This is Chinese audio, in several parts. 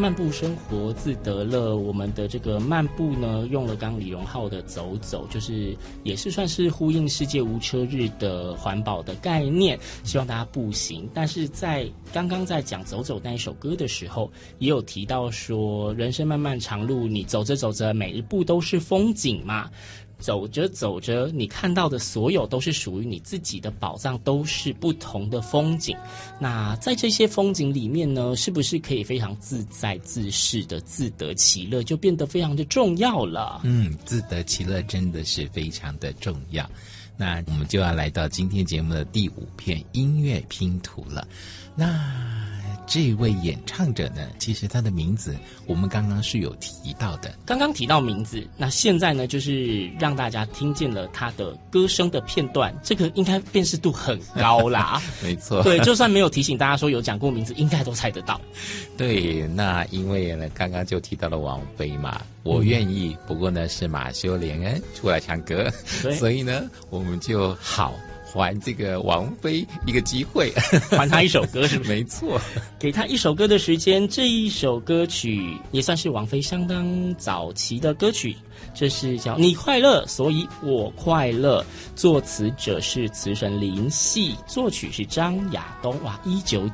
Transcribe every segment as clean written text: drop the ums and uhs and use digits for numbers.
漫步生活自得乐，我们的这个漫步呢，用了刚李荣浩的走走，就是也是算是呼应世界无车日的环保的概念，希望大家步行。但是在刚刚在讲走走那一首歌的时候，也有提到说，人生漫漫长路，你走着走着，每一步都是风景嘛。走着走着，你看到的所有都是属于你自己的宝藏，都是不同的风景。那在这些风景里面呢，是不是可以非常自在自适的自得其乐，就变得非常的重要了。 自得其乐真的是非常的重要。那我们就要来到今天节目的第5片音乐拼图了。那这位演唱者呢，其实他的名字我们刚刚是有提到的， 刚刚提到名字，那现在呢就是让大家听见了他的歌声的片段，这个应该辨识度很高啦。 没错， 对，就算没有提醒大家说有讲过名字，应该都猜得到。 对，那因为呢刚刚就提到了王菲嘛，我愿意，不过呢是马修·连恩出来唱歌，所以呢我们就好还这个王菲一个机会， 还他一首歌，是不是？ 没错， 给他一首歌的时间。这一首歌曲也算是王菲相当早期的歌曲，这是叫《你快乐所以我快乐》，作词者是词神林夕，作曲是张亚东。哇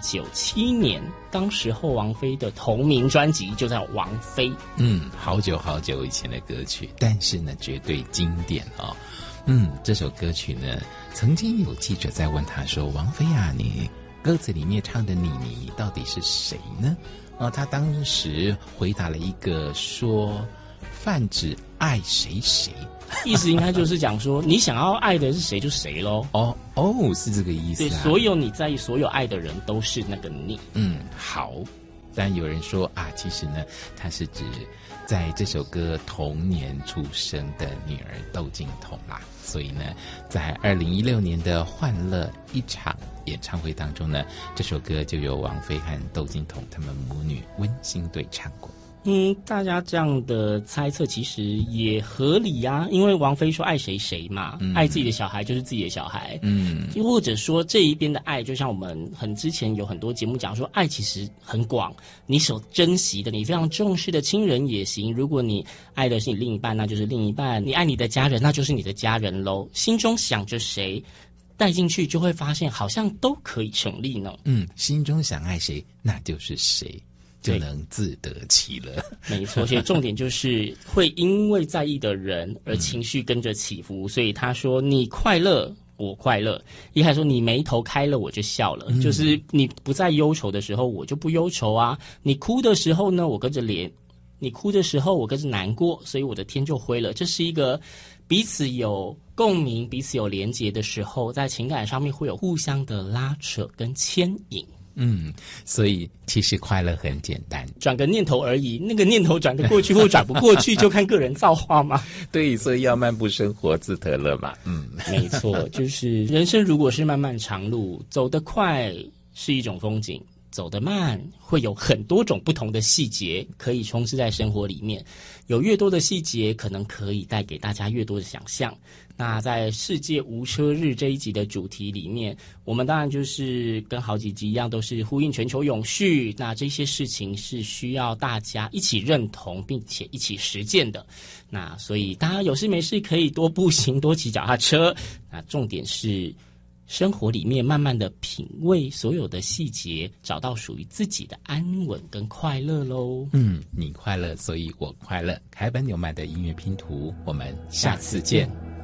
，1997年，当时候王菲的同名专辑就叫《王菲》。 好久好久以前的歌曲，但是呢绝对经典哦。这首歌曲呢，曾经有记者在问他说：“王菲啊，你歌词里面唱的你到底是谁呢？”他当时回答了一个说：“泛指爱谁谁。” 意思应该就是讲说，你想要爱的是谁就谁咯。 是这个意思啊。 对，所有你在意所有爱的人都是那个你。 好。但有人说啊，其实呢，它是指在这首歌同年出生的女儿窦靖童啦。所以呢，在2016年的《欢乐一场》演唱会当中呢，这首歌就由王菲和窦靖童他们母女温馨对唱过。 大家这样的猜测其实也合理啊，因为王菲说爱谁谁嘛，爱自己的小孩就是自己的小孩。又或者说这一边的爱，就像我们之前有很多节目讲说，爱其实很广，你所珍惜的，你非常重视的亲人也行。如果你爱的是你另一半，那就是另一半；你爱你的家人，那就是你的家人咯。心中想着谁，带进去就会发现好像都可以成立呢。 心中想爱谁，那就是谁。就能自得其乐。 没错，而且重点就是会因为在意的人而情绪跟着起伏，所以他说你快乐我快乐，一开始说你眉头开了我就笑了，就是你不再忧愁的时候我就不忧愁啊，你哭的时候呢我跟着脸，你哭的时候我跟着难过，所以我的天就灰了。这是一个彼此有共鸣彼此有连结的时候，在情感上面会有互相的拉扯跟牵引。 所以其实快乐很简单， 转个念头而已，那个念头转得过去或转不过去就看个人造化嘛。 对，所以要漫步生活自得乐嘛。 没错，就是人生如果是漫漫长路，走得快是一种风景，走得慢会有很多种不同的细节可以充斥在生活里面，有越多的细节可能可以带给大家越多的想象。那在世界无车日这一集的主题里面，我们当然就是跟好几集一样，都是呼应全球永续，那这些事情是需要大家一起认同并且一起实践的。那所以大家有事没事可以多步行多骑脚踏车，那重点是生活里面慢慢的品味所有的细节，找到属于自己的安稳跟快乐咯。 你快乐所以我快乐，凯本纽曼的音乐拼图，我们下次见。